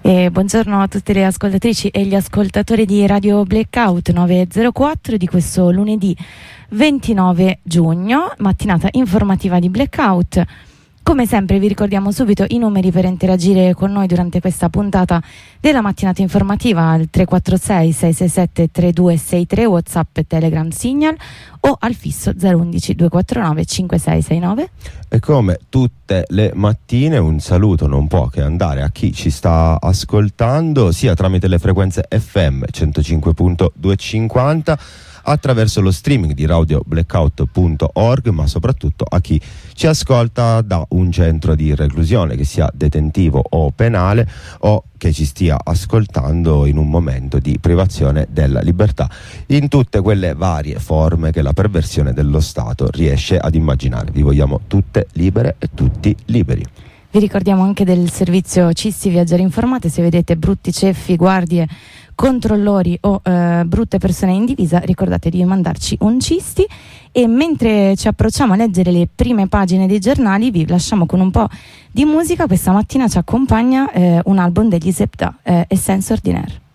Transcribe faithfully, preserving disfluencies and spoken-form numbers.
E buongiorno a tutte le ascoltatrici e gli ascoltatori di Radio Blackout nove zero quattro di questo lunedì ventinove giugno, mattinata informativa di Blackout. Come sempre vi ricordiamo subito i numeri per interagire con noi durante questa puntata della mattinata informativa al tre quattro sei sei sei sette tre due sei tre, WhatsApp e Telegram Signal, o al fisso zero uno uno due quattro nove cinque sei sei nove. E come tutte le mattine un saluto non può che andare a chi ci sta ascoltando sia tramite le frequenze F M centocinque virgola duecentocinquanta, attraverso lo streaming di radio blackout punto org, ma soprattutto a chi ci ascolta da un centro di reclusione, che sia detentivo o penale, o che ci stia ascoltando in un momento di privazione della libertà, in tutte quelle varie forme che la perversione dello Stato riesce ad immaginare. Vi vogliamo tutte libere e tutti liberi. Vi ricordiamo anche del servizio Cisti Viaggiare Informate. Se vedete brutti ceffi, guardie, controllori o eh, brutte persone in divisa, ricordate di mandarci un cisti. E mentre ci approcciamo a leggere le prime pagine dei giornali, vi lasciamo con un po' di musica. Questa mattina ci accompagna eh, un album degli Zebda, eh, Essence Ordinaire.